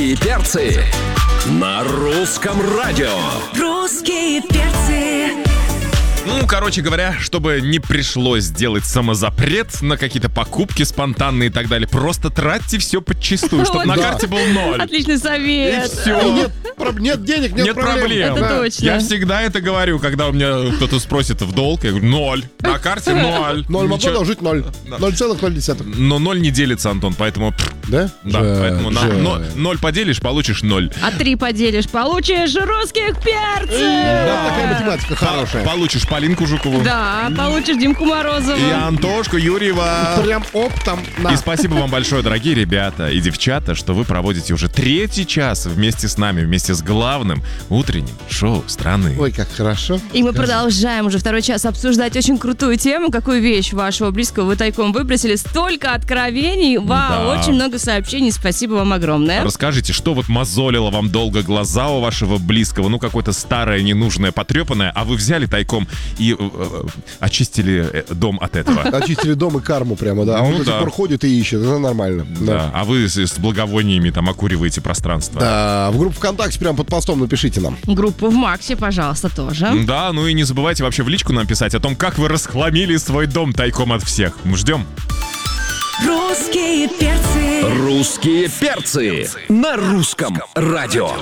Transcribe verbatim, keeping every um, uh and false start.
И перцы на русском радио. Русские перцы. Ну, короче говоря, чтобы не пришлось делать самозапрет на какие-то покупки спонтанные и так далее, просто тратьте все подчистую, чтобы на карте был ноль. Отличный совет. И все. И нет, проб- нет денег, нет, Нет проблем. Это Да. точно. Я всегда это говорю, когда у меня кто-то спросит в долг, я говорю, ноль. На карте ноль. Ноль могу Ничего. одолжить ноль. Ноль целых ноль десятых. Но ноль не делится, Антон, поэтому... пф, Да? Да, Жаль, поэтому на- жаль. но- ноль поделишь, получишь ноль. А три поделишь, получишь русских перцев. Э, Такая математика хорошая. Получишь Полинку Жукову. Да, получишь Димку Морозова. И Антошку Юрьева. Прям оптом. на. И спасибо вам большое, дорогие ребята и девчата, что вы проводите уже третий час вместе с нами, вместе с главным утренним шоу страны. Ой, как хорошо. И мы продолжаем уже второй час обсуждать очень крутую тему. Какую вещь вашего близкого вы тайком выбросили. Столько откровений. Вау, Да. очень много сообщений. Спасибо вам огромное. Расскажите, что вот мозолило вам долго глаза у вашего близкого, ну какое-то старое, ненужное, потрепанное, а вы взяли тайком и э, э, очистили э, дом от этого. Очистили дом и карму прямо, да. А он Ну до сих да. пор ходит и ищет. Это нормально. Да. А вы с, с благовониями там окуриваете пространство. Да, в группу ВКонтакте прям под постом напишите нам. Группу в Максе, пожалуйста, тоже. Да, ну и не забывайте вообще в личку нам писать о том, как вы расхламили свой дом тайком от всех. Мы ждем. Русские перцы. Русские перцы на русском радио.